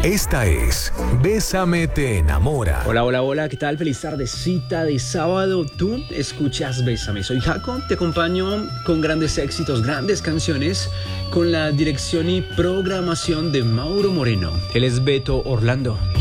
Esta es Bésame te enamora. Hola, hola, hola, ¿qué tal? Feliz tardecita de sábado. Tú escuchas Bésame. Soy Jaco, te acompaño con grandes éxitos, grandes canciones, con la dirección y programación de Mauro Moreno. Él es Beto Orlando.